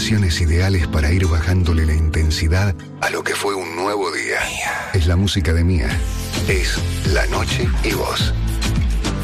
canciones ideales para ir bajándole la intensidad a lo que fue un nuevo día. Es la música de Mía. Es La Noche y Vos.